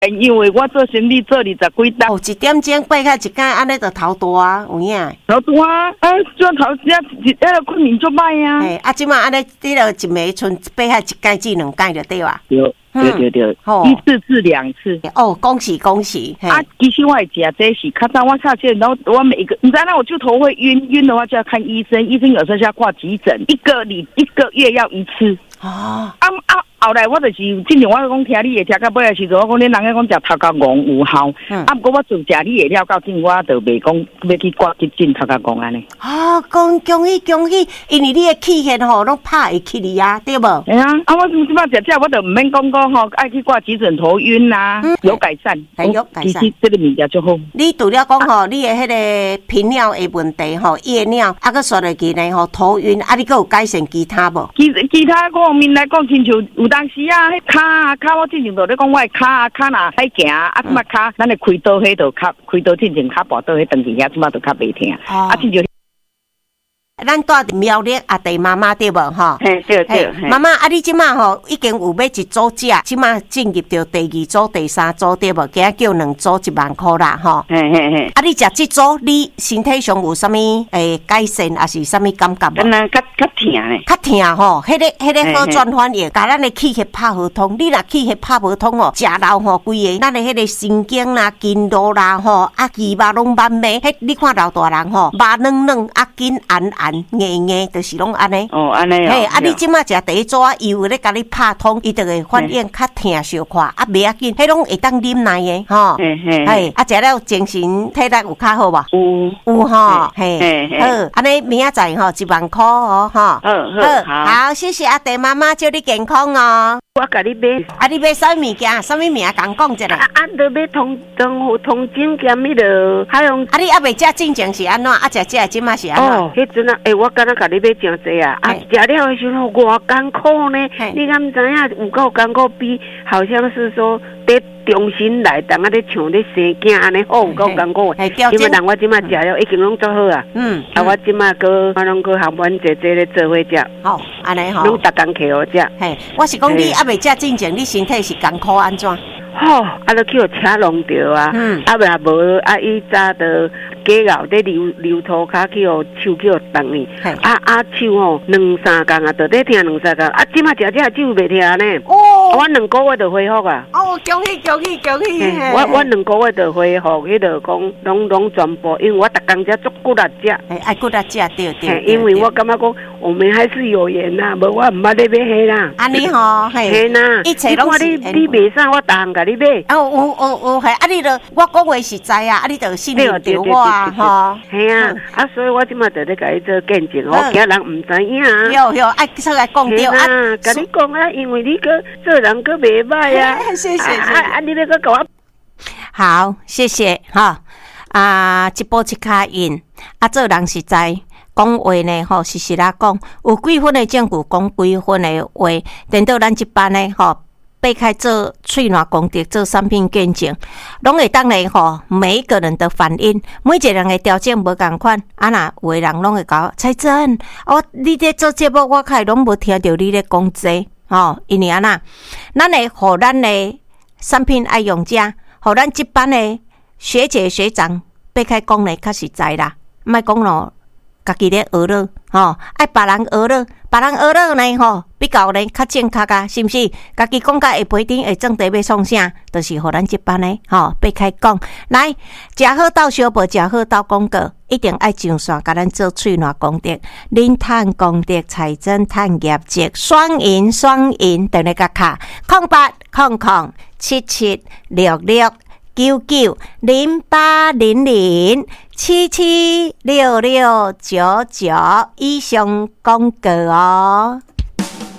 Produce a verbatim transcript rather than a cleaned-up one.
因为我做生理做二十几档， 哦，一点钟爬开一间，安尼就头大啊，有影。 头大啊，啊，做头只一迄个困眠做歹啊。 哎，啊，即马安尼，你落一暝剩爬开一间至两间就对啊。 对，对对对，一次至两次。 哦，恭喜恭喜！ 啊，其实我会食这是，较早我下去，然后我每一个，你知道那我就头会晕，晕的话就要看医生，医生有时候就要挂急诊，一个礼一个月要一次。哦，啊啊！后来我就是之前我讲听你会听到尾的时阵，我讲恁人个讲食头壳戆有效，嗯、啊，不过我自食你会了到紧，我就袂讲要去挂急诊头壳戆安尼。 哦，恭恭喜恭喜！因为你的气血吼拢拍会起你啊，对无？ 哎呀，啊，我即摆食这我就唔免讲讲吼，爱去挂急诊头晕啦、啊嗯，有改善， 有改善。 其实这个物件就好。 你除了讲吼、啊，你的迄个频尿的问题吼，夜尿，啊，佮说落去呢吼，头晕，啊，你佮有改善其他无？ 其其他方面来讲，亲像有当时啊，迄骹啊骹，我之前就咧讲我的骹啊骹若爱行，啊，即摆骹咱的开刀迄度较开刀之前骹跋倒迄长期遐，即摆就较袂疼。哦、啊，亲像咱住伫苗栗阿弟妈妈对无吼？ 嘿对对。 妈妈啊，你即马吼已经有要一组食，即马进入到第二组、第三组对无？今仔叫两组一万块啦吼。嘿嘿嘿。啊，你食即组，你身体上有啥物诶改善，还是啥物感觉无？ 敢若较较疼咧。较疼吼，迄个迄个好转反应，甲咱的气血拍好通。你若气血拍无通吼，食老吼规个，咱的迄个神经啦、筋络啦吼，啊肌肉拢慢慢。迄你看老大人吼，肉软软啊筋硬硬。硬硬就是拢安尼， 哦安尼哦， 嘿，啊你即马食第一组啊，伊有咧甲你拍通，伊就会反应较疼小快，啊袂要紧，迄拢会当啉奶的，吼，嘿嘿，嘿，啊食了精神体力有较好无？有有吼，嘿，好，安尼明仔载吼一万块哦，吼，好好好，谢谢阿弟妈妈，祝你健康哦。 我甲你买， 啊你买啥物件？啥物名讲讲一下？ 啊啊，都买通通通精兼迄个海洋。 啊你还袂食进前是安怎？啊食食即马是安怎？ 哦，迄阵啊，诶，我敢若甲你买诚济啊！啊，食了的时候偌艰苦呢？你敢毋知影有够艰苦？比好像是说伫重新来，当啊咧像咧生囝安尼，好有够艰苦的。因为人我即马食了已经拢做好啊。嗯。啊，我即马个我拢个含阮姐姐咧做伙食。好，安尼吼。拢逐工摕互食。嘿， 我是讲你还袂食进前，你身体是艰苦安怎？ 吼，啊，都去互车弄着啊。嗯。啊，若无啊，伊早着鸡熬咧流流涂骹去互手去互动呢。啊啊，手吼两三工啊，着咧疼两三工。啊，即马食这手袂疼呢。哦。我两个月就恢复啊。 哦，恭喜恭喜恭喜！ 我我两个月就恢复，迄个讲拢拢全部，因为我逐工食足骨力食。 哎，爱骨力食对对。 因为我感觉讲我们还是有缘呐，无我毋捌咧买迄啦。 安尼吼，嘿呐，一切拢是。你你卖啥？我逐项甲你买。 哦，有有有，嘿，啊，你著我讲话实在啊，啊，你著信任着我啊，吼。嘿啊，啊，所以我即马就咧甲你做见证，我惊人毋知影。 有有，爱出来讲着啊，甲你讲啊，因为你个做人个袂歹啊。 谢谢。 啊啊，你那个甲我。 好，谢谢哈。啊，一步一脚印，啊，做人实在。讲话呢，吼，实实啦讲，有几分的证据，讲几分的话，等到咱一班呢，吼，掰开做喙暖功德，做产品见证，拢会当来吼，每一个人的反应，每一个人的条件无共款，啊那有的人拢会讲，彩珍，哦，你咧做节目，我开拢无听到你咧讲这，吼，因为安那，咱会互咱的产品爱用者，互咱一班的学姐学长掰开讲咧，较实在啦，莫讲咯。家己咧学了，吼，爱别人学了，别人学了呢，吼，比较呢较正确啊，是毋是？家己讲到下晡顶会正题要创啥，就是互咱这班呢，吼，掰开讲，来，食好到小报，食好到广告，一定爱上线，甲咱做喙暖功德，恁趁功德，财政趁业绩，双赢双赢，等你甲卡，空八空空七七六六。九九零八零零七七六六九九以上广告哦。